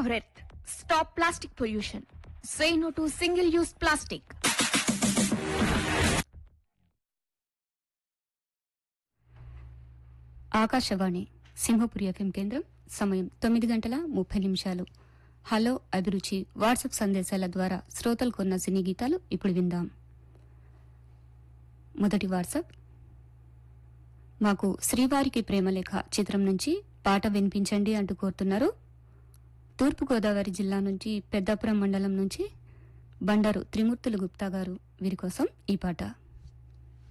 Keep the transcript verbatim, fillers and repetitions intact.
our earth. Stop plastic pollution. Say no to single-use plastic. Akashvani Simhapuri FM కేంద్రం. సమయం తొమ్మిది గంటల ముప్పై నిమిషాలు. హలో అభిరుచి వాట్సాప్ సందేశాల ద్వారా శ్రోతలు కొన్న సినీ గీతాలు ఇప్పుడు విందాం. మొదటి వాట్సాప్. మాకు శ్రీవారికి ప్రేమలేఖ చిత్రం నుంచి పాట వినిపించండి అంటూ కోరుతున్నారు. తూర్పుగోదావరి జిల్లా నుంచి పెద్దాపురం మండలం నుంచి బండారు త్రిమూర్తులు గుప్తా గారు. వీరి కోసం ఈ పాట.